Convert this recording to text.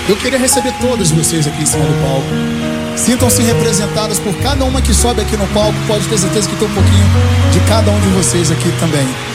Eu queria receber todas vocês aqui em cima do palco. Sintam-se representadas por cada uma que sobe aqui no palco. Pode ter certeza que tem um pouquinho de cada um de vocês aqui também.